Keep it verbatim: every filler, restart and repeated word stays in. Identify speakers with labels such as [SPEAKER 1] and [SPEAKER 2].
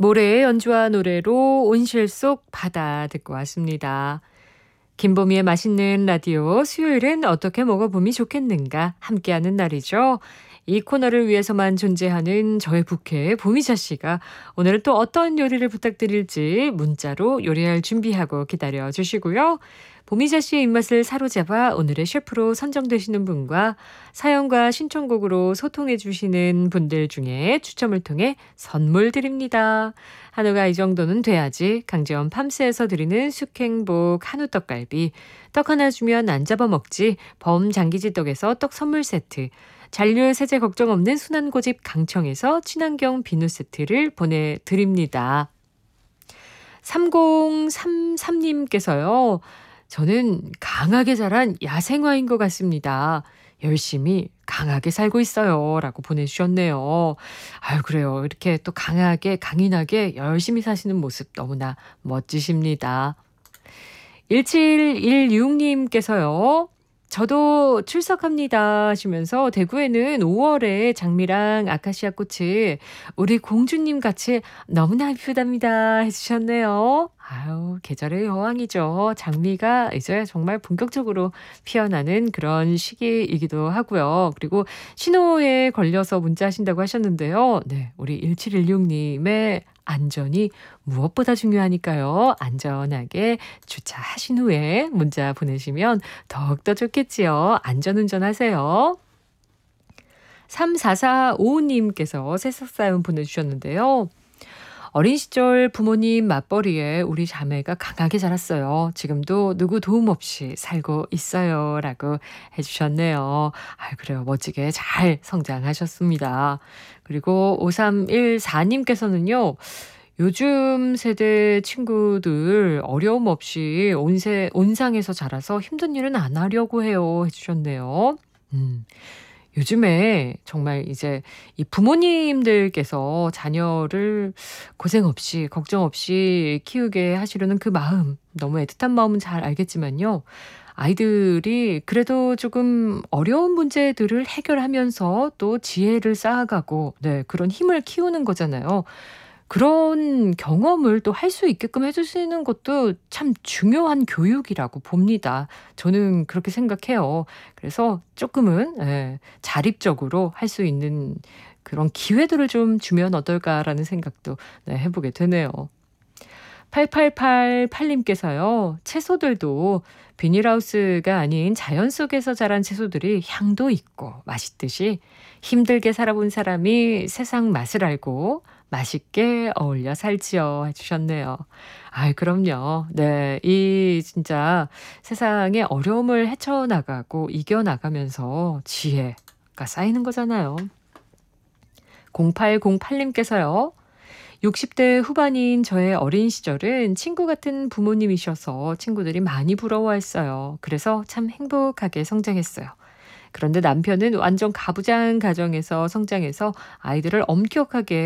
[SPEAKER 1] 모래의 연주와 노래로 온실 속 바다 듣고 왔습니다. 김보미의 맛있는 라디오 수요일은 어떻게 먹어보면 좋겠는가 함께하는 날이죠. 이 코너를 위해서만 존재하는 저의 부캐 보미자 씨가 오늘은 또 어떤 요리를 부탁드릴지 문자로 요리할 준비하고 기다려주시고요. 보미자 씨의 입맛을 사로잡아 오늘의 셰프로 선정되시는 분과 사연과 신청곡으로 소통해 주시는 분들 중에 추첨을 통해 선물 드립니다. 한우가 이 정도는 돼야지 강재원 팜스에서 드리는 숙행복 한우 떡갈비, 떡 하나 주면 안 잡아먹지 범장기지 떡에서 떡 선물 세트, 잔류 세제 걱정 없는 순환고집 강청에서 친환경 비누 세트를 보내드립니다. 삼공삼삼님께서요. 저는 강하게 자란 야생화인 것 같습니다. 열심히 강하게 살고 있어요. 라고 보내주셨네요. 아유, 그래요. 이렇게 또 강하게, 강인하게 열심히 사시는 모습 너무나 멋지십니다. 일칠일육님께서요. 저도 출석합니다 하시면서 대구에는 오월에 장미랑 아카시아 꽃이 우리 공주님 같이 너무나 이쁘답니다 해주셨네요. 아유, 계절의 여왕이죠. 장미가 이제 정말 본격적으로 피어나는 그런 시기이기도 하고요. 그리고 신호에 걸려서 문자하신다고 하셨는데요. 네, 우리 일칠일육님의 안전이 무엇보다 중요하니까요. 안전하게 주차하신 후에 문자 보내시면 더욱더 좋겠지요. 안전운전 하세요. 삼사사오님께서 새싹사연 보내주셨는데요. 어린 시절 부모님 맞벌이에 우리 자매가 강하게 자랐어요. 지금도 누구 도움 없이 살고 있어요. 라고 해주셨네요. 아, 그래요. 멋지게 잘 성장하셨습니다. 그리고 오삼일사님께서는요. 요즘 세대 친구들 어려움 없이 온세, 온상에서 자라서 힘든 일은 안 하려고 해요. 해주셨네요. 음. 요즘에 정말 이제 이 부모님들께서 자녀를 고생 없이 걱정 없이 키우게 하시려는 그 마음, 너무 애틋한 마음은 잘 알겠지만요. 아이들이 그래도 조금 어려운 문제들을 해결하면서 또 지혜를 쌓아가고, 네, 그런 힘을 키우는 거잖아요. 그런 경험을 또 할 수 있게끔 해주시는 것도 참 중요한 교육이라고 봅니다. 저는 그렇게 생각해요. 그래서 조금은 예, 자립적으로 할 수 있는 그런 기회들을 좀 주면 어떨까라는 생각도 네, 해보게 되네요. 팔팔팔팔님께서요. 채소들도 비닐하우스가 아닌 자연 속에서 자란 채소들이 향도 있고 맛있듯이 힘들게 살아본 사람이 세상 맛을 알고 맛있게 어울려 살지요 해주셨네요. 아이, 그럼요. 네, 이 진짜 세상의 어려움을 헤쳐나가고 이겨나가면서 지혜가 쌓이는 거잖아요. 공팔공팔님께서요. 육십 대 후반인 저의 어린 시절은 친구 같은 부모님이셔서 친구들이 많이 부러워했어요. 그래서 참 행복하게 성장했어요. 그런데 남편은 완전 가부장 가정에서 성장해서 아이들을 엄격하게